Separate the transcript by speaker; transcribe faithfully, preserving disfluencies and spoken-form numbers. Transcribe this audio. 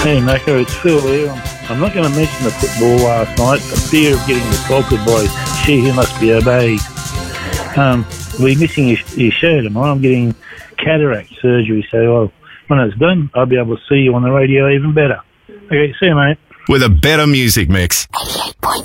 Speaker 1: Hey, Mako, it's Phil here. I'm, I'm not going to mention the football last night for fear of getting assaulted by She Who Must Be Obeyed. Um, we're missing your, your show tomorrow. I'm getting cataract surgery, so I'll, when it's done, I'll be able to see you on the radio even better. Okay, see you, mate.
Speaker 2: With a better music mix.